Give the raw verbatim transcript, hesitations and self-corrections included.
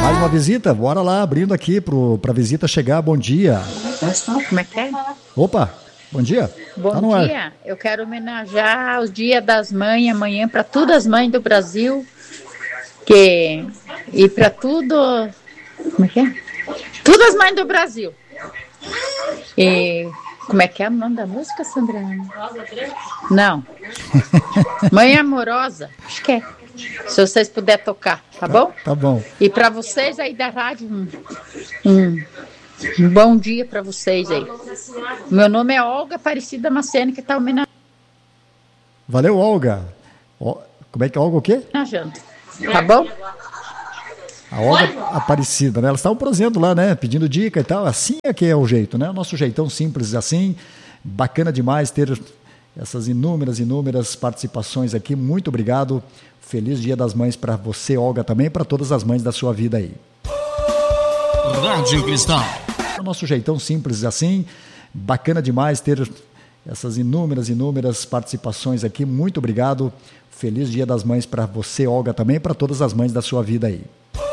Mais uma visita, bora lá, abrindo aqui para a visita chegar. Bom dia. Como é que é? Opa, bom dia. Bom Tá no dia. ar. Eu quero homenagear o Dia das Mães amanhã para todas as mães do Brasil. Que... E para tudo... Como é que é? Todas as mães do Brasil. E... Como é que é o nome da música, Sandra? Não. Mãe Amorosa. Acho que é. Se vocês puderem tocar, tá bom? Tá bom. E para vocês aí da rádio, um, um, um bom dia para vocês aí. Meu nome é Olga Aparecida Macene, que está homenageando. Valeu, Olga. Ó, como é que é Olga o quê? Tá bom? A Olga Aparecida, né? Elas estavam prosendo lá, né? Pedindo dica e tal. Assim é que é o jeito, né? O nosso jeitão simples assim. Bacana demais ter essas inúmeras, inúmeras participações aqui. Muito obrigado. Feliz Dia das Mães para você, Olga, também, para todas as mães da sua vida aí. Rádio Cristal. O nosso jeitão simples assim. Bacana demais ter essas inúmeras, inúmeras participações aqui. Muito obrigado. Feliz Dia das Mães para você, Olga, também, para todas as mães da sua vida aí.